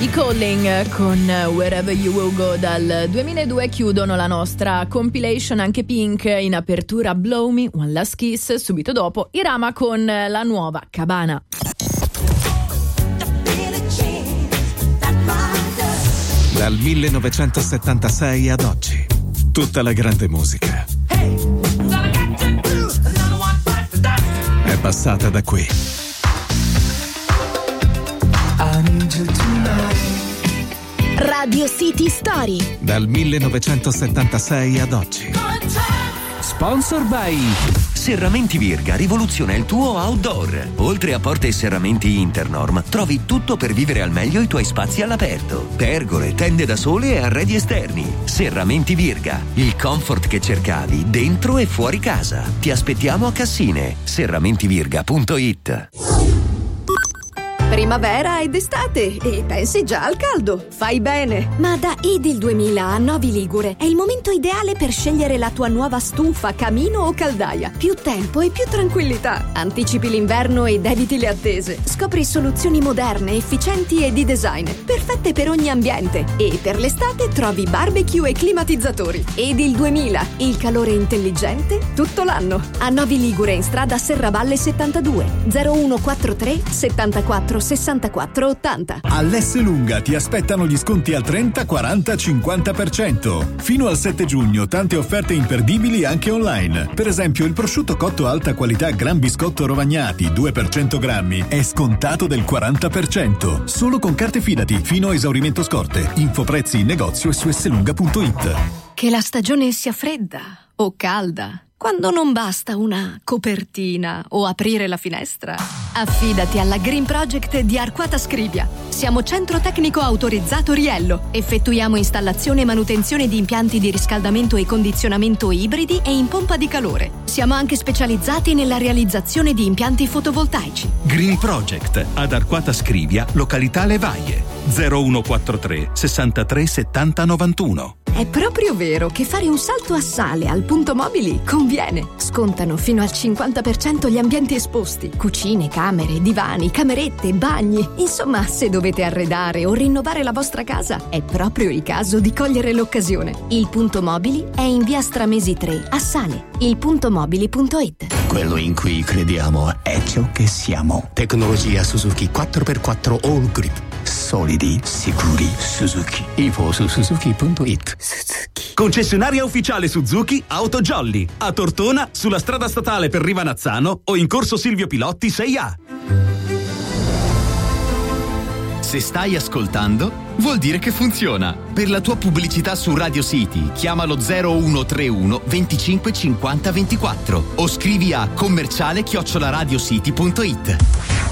I Calling con Wherever You Will Go dal 2002 chiudono la nostra compilation. Anche Pink in apertura Blow Me, One Last Kiss, subito dopo i Rama con la nuova Cabana. Dal 1976 ad oggi, tutta la grande musica è passata da qui. Radio City Story. Dal 1976 ad oggi. Sponsor by Serramenti Virga rivoluziona il tuo outdoor. Oltre a porte e serramenti Internorm, trovi tutto per vivere al meglio i tuoi spazi all'aperto. Pergole, tende da sole e arredi esterni. Serramenti Virga, il comfort che cercavi dentro e fuori casa. Ti aspettiamo a Cassine. serramentivirga.it. Primavera ed estate e pensi già al caldo. Fai bene. Ma da Edil 2000 a Novi Ligure è il momento ideale per scegliere la tua nuova stufa, camino o caldaia. Più tempo e più tranquillità. Anticipi l'inverno ed eviti le attese. Scopri soluzioni moderne, efficienti e di design, perfette per ogni ambiente. E per l'estate trovi barbecue e climatizzatori. Edil 2000, il calore intelligente tutto l'anno. A Novi Ligure in strada Serravalle 72 0143 74 64 80. All'Esselunga ti aspettano gli sconti al 30, 40, 50%. Fino al 7 giugno tante offerte imperdibili anche online. Per esempio il prosciutto cotto alta qualità Gran Biscotto Rovagnati 2 per 100 grammi è scontato del 40%. Solo con carte Fidati fino a esaurimento scorte. Infoprezzi in negozio e su esselunga.it. Che la stagione sia fredda o calda, quando non basta una copertina o aprire la finestra, affidati alla Green Project di Arquata Scrivia. Siamo centro tecnico autorizzato Riello. Effettuiamo installazione e manutenzione di impianti di riscaldamento e condizionamento ibridi e in pompa di calore. Siamo anche specializzati nella realizzazione di impianti fotovoltaici. Green Project ad Arquata Scrivia, località Levaie, 0143 63 70 91. È proprio vero che fare un salto a Sale al Punto Mobili conviene. Scontano fino al 50% gli ambienti esposti. Cucine, camere, divani, camerette, bagni. Insomma, se dovete arredare o rinnovare la vostra casa, è proprio il caso di cogliere l'occasione. Il Punto Mobili è in via Stramesi 3 a Sale. ilpuntomobili.it. Quello in cui crediamo è ciò che siamo. Tecnologia Suzuki 4x4 All Grip. Solidi, sicuri, Suzuki. Info su suzuki.it. Suzuki. Concessionaria ufficiale Suzuki Auto Jolly. A Tortona, sulla strada statale per Rivanazzano o in corso Silvio Pilotti 6A. Se stai ascoltando, vuol dire che funziona. Per la tua pubblicità su Radio City, chiamalo 0131 25 50 24 o scrivi a commerciale@radiocity.it.